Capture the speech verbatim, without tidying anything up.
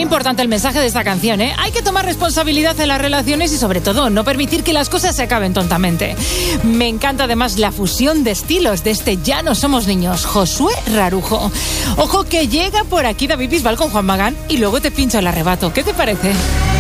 importante el mensaje de esta canción, ¿eh? Hay que tomar responsabilidad en las relaciones y sobre todo no permitir que las cosas se acaben tontamente. Me encanta además la fusión de estilos de este Ya no somos niños, Josué Rarujo. Ojo que llega por aquí David Bisbal con Juan Magán y luego te pincho el arrebato. ¿Qué te parece?